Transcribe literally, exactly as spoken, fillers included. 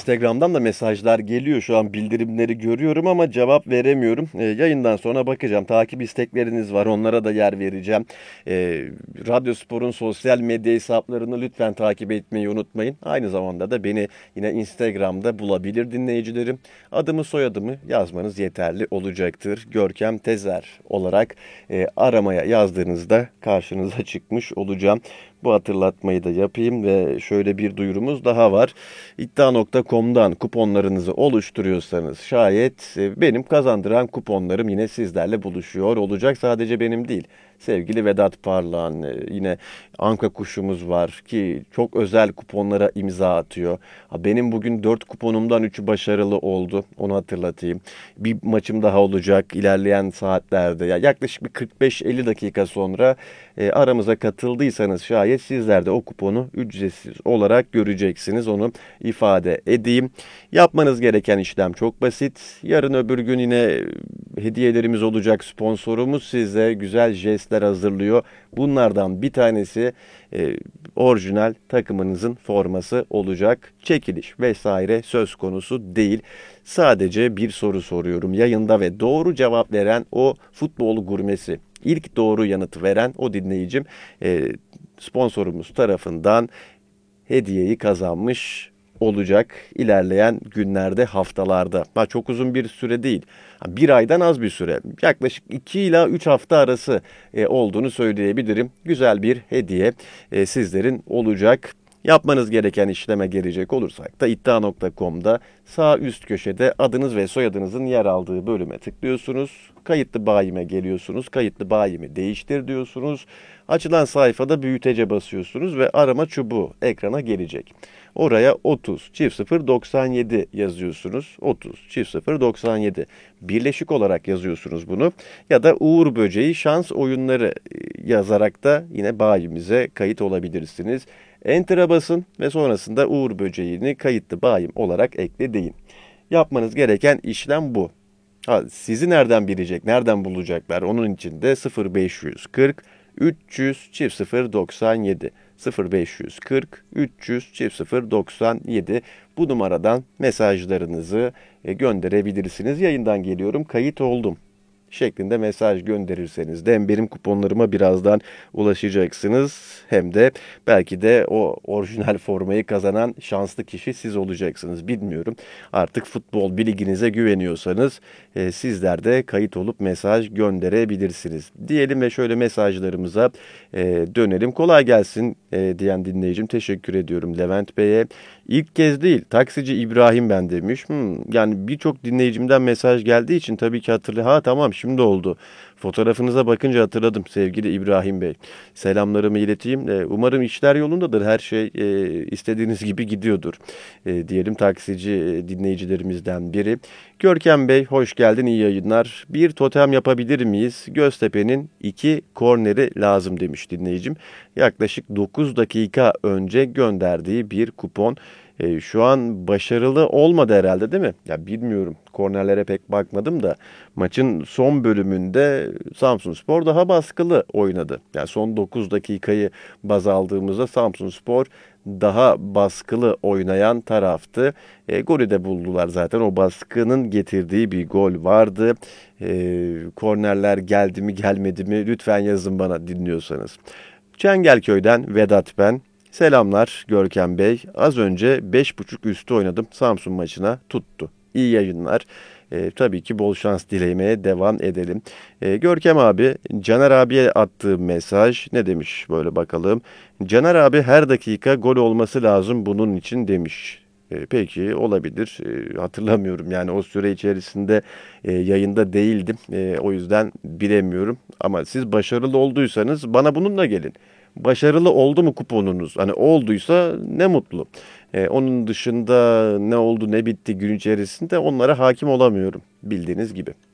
Instagram'dan da mesajlar geliyor. Şu an bildirimleri görüyorum ama cevap veremiyorum. E, yayından sonra bakacağım. Takip istekleriniz var. Onlara da yer vereceğim. E, Radyospor'un sosyal medya hesaplarını lütfen takip etmeyi unutmayın. Aynı zamanda da beni yine Instagram'da bulabilir dinleyicilerim. Adımı soyadımı yazmanız yeterli olacaktır. Görkem Tezer olarak e, aramaya yazdığınızda karşınıza çıkmış olacağım. Bu hatırlatmayı da yapayım ve şöyle bir duyurumuz daha var. iddia nokta com'dan kuponlarınızı oluşturuyorsanız şayet e, benim kazandıran kuponlarım yine sizlerle buluşuyor olacak. Sadece benim değil. Sevgili Vedat Parlağan, e, yine Anka Kuşumuz var ki çok özel kuponlara imza atıyor. Ha, benim bugün dört kuponumdan üçü başarılı oldu. Onu hatırlatayım. Bir maçım daha olacak ilerleyen saatlerde. Ya yaklaşık bir kırk beş elli dakika sonra e, aramıza katıldıysanız şayet sizler de o kuponu ücretsiz olarak göreceksiniz. Onu ifade edeyim. Yapmanız gereken işlem çok basit. Yarın öbür gün yine hediyelerimiz olacak. Sponsorumuz size güzel jestler hazırlıyor. Bunlardan bir tanesi e, orijinal takımınızın forması olacak. Çekiliş vesaire söz konusu değil. Sadece bir soru soruyorum yayında ve doğru cevap veren o futbol gurmesi, İlk doğru yanıtı veren o dinleyicim e, sponsorumuz tarafından hediyeyi kazanmış olacak ilerleyen günlerde, haftalarda. Ha, çok uzun bir süre değil. Bir aydan az bir süre. Yaklaşık iki ila üç hafta arası e, olduğunu söyleyebilirim. Güzel bir hediye e, sizlerin olacak. Yapmanız gereken işleme gelecek olursak da iddia nokta com'da sağ üst köşede adınız ve soyadınızın yer aldığı bölüme tıklıyorsunuz. Kayıtlı bayime geliyorsunuz. Kayıtlı bayimi değiştir diyorsunuz. Açılan sayfada büyütece basıyorsunuz ve arama çubuğu ekrana gelecek. Oraya otuz çift sıfır doksan yedi yazıyorsunuz. otuz çift sıfır doksan yedi. Birleşik olarak yazıyorsunuz bunu. Ya da Uğur Böceği şans oyunları yazarak da yine bayimize kayıt olabilirsiniz. Enter'a basın ve sonrasında Uğur Böceği'ni kayıtlı bayim olarak ekle deyin. Yapmanız gereken işlem bu. Ha, sizi nereden bilecek, nereden bulacaklar? Onun için de sıfır beş yüz kırk üç yüz çift sıfır doksan yedi sıfır beş yüz kırk üç yüz çift sıfır doksan yedi bu numaradan mesajlarınızı e, gönderebilirsiniz. Yayından geliyorum, kayıt oldum şeklinde mesaj gönderirseniz de hem benim kuponlarıma birazdan ulaşacaksınız hem de belki de o orijinal formayı kazanan şanslı kişi siz olacaksınız. Bilmiyorum. Artık futbol bilginize güveniyorsanız e, sizler de kayıt olup mesaj gönderebilirsiniz. Diyelim ve şöyle mesajlarımıza e, dönelim. Kolay gelsin e, diyen dinleyicim, teşekkür ediyorum Levent Bey'e. İlk kez değil, taksici İbrahim ben demiş. Hmm, yani birçok dinleyicimden mesaj geldiği için tabii ki hatırlı. Ha tamam, şimdi oldu. Fotoğrafınıza bakınca hatırladım sevgili İbrahim Bey. Selamlarımı ileteyim. E, umarım işler yolundadır. Her şey e, istediğiniz gibi gidiyordur. E, diyelim taksici e, dinleyicilerimizden biri. Görkem Bey hoş geldin, iyi yayınlar. Bir totem yapabilir miyiz? Göztepe'nin iki korneri lazım demiş dinleyicim. Yaklaşık dokuz dakika önce gönderdiği bir kupon. E, şu an başarılı olmadı herhalde, değil mi? Ya bilmiyorum. Kornerlere pek bakmadım da maçın son bölümünde Samsunspor daha baskılı oynadı. Yani son dokuz dakikayı baz aldığımızda Samsunspor daha baskılı oynayan taraftı. E, golü de buldular zaten. O baskının getirdiği bir gol vardı. E, kornerler geldi mi gelmedi mi lütfen yazın bana dinliyorsanız. Çengelköy'den Vedat ben. Selamlar Görkem Bey. Az önce beş buçuk üstü oynadım. Samsun maçına tuttu. İyi yayınlar. Ee, tabii ki bol şans dilemeye devam edelim. Ee, Görkem abi, Caner abiye attığı mesaj ne demiş böyle bakalım. Caner abi her dakika gol olması lazım bunun için demiş. Ee, peki olabilir. Ee, hatırlamıyorum yani o süre içerisinde e, yayında değildim. E, o yüzden bilemiyorum. Ama siz başarılı olduysanız bana bununla gelin. Başarılı oldu mu kuponunuz? Hani olduysa ne mutlu. Ee, onun dışında ne oldu ne bitti gün içerisinde onlara hakim olamıyorum bildiğiniz gibi.